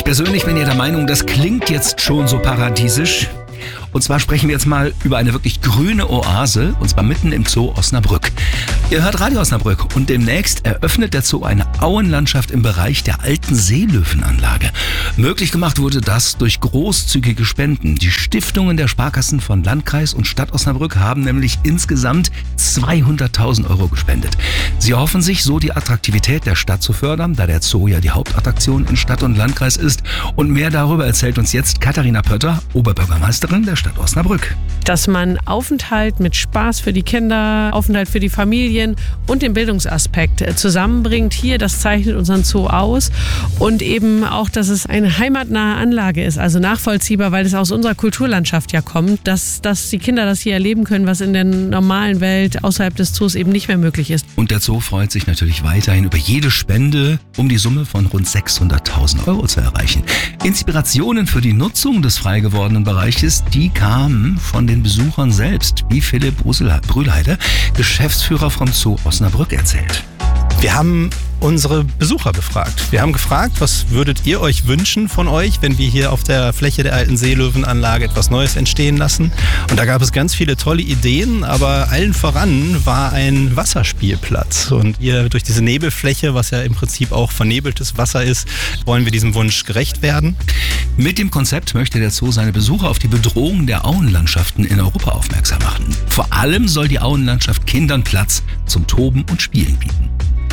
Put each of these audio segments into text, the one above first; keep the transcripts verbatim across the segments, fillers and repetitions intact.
persönlich bin ja der Meinung, das klingt jetzt schon so paradiesisch. Und zwar sprechen wir jetzt mal über eine wirklich grüne Oase, und zwar mitten im Zoo Osnabrück. Ihr hört Radio Osnabrück und demnächst eröffnet der Zoo eine Auenlandschaft im Bereich der alten Seelöwenanlage. Möglich gemacht wurde das durch großzügige Spenden. Die Stiftungen der Sparkassen von Landkreis und Stadt Osnabrück haben nämlich insgesamt zweihunderttausend Euro gespendet. Sie hoffen sich so die Attraktivität der Stadt zu fördern, da der Zoo ja die Hauptattraktion in Stadt und Landkreis ist. Und mehr darüber erzählt uns jetzt Katharina Pötter, Oberbürgermeisterin der Stadt Osnabrück. Dass man Aufenthalt mit Spaß für die Kinder, Aufenthalt für die Familien und den Bildungsaspekt zusammenbringt. Hier, das zeichnet unseren Zoo aus. Und eben auch, dass es eine heimatnahe Anlage ist, also nachvollziehbar, weil es aus unserer Kulturlandschaft ja kommt, dass, dass die Kinder das hier erleben können, was in der normalen Welt außerhalb des Zoos eben nicht mehr möglich ist. Und der Zoo freut sich natürlich weiterhin über jede Spende, um die Summe von rund sechshunderttausend Euro zu erreichen. Inspirationen für die Nutzung des frei gewordenen Bereiches, die kamen von den Besuchern selbst, wie Philipp Brühlheide, Geschäftsführer vom Zoo Osnabrück, erzählt. Wir haben unsere Besucher befragt. Wir haben gefragt, was würdet ihr euch wünschen von euch, wenn wir hier auf der Fläche der alten Seelöwenanlage etwas Neues entstehen lassen? Und da gab es ganz viele tolle Ideen, aber allen voran war ein Wasserspielplatz. Und hier durch diese Nebelfläche, was ja im Prinzip auch vernebeltes Wasser ist, wollen wir diesem Wunsch gerecht werden. Mit dem Konzept möchte der Zoo seine Besucher auf die Bedrohung der Auenlandschaften in Europa aufmerksam machen. Vor allem soll die Auenlandschaft Kindern Platz zum Toben und Spielen bieten.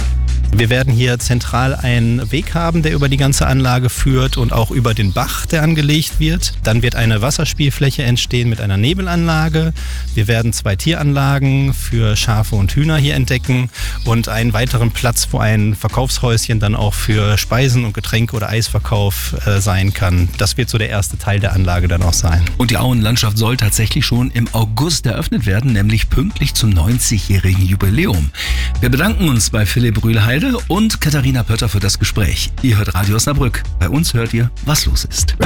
Wir werden hier zentral einen Weg haben, der über die ganze Anlage führt und auch über den Bach, der angelegt wird. Dann wird eine Wasserspielfläche entstehen mit einer Nebelanlage. Wir werden zwei Tieranlagen für Schafe und Hühner hier entdecken und einen weiteren Platz, wo ein Verkaufshäuschen dann auch für Speisen und Getränke oder Eisverkauf äh, sein kann. Das wird so der erste Teil der Anlage dann auch sein. Und die Auenlandschaft soll tatsächlich schon im August eröffnet werden, nämlich pünktlich zum neunzigjährigen Jubiläum. Wir bedanken uns bei Philipp Brühlheide und Katharina Pötter für das Gespräch. Ihr hört Radio Osnabrück. Bei uns hört ihr, was los ist.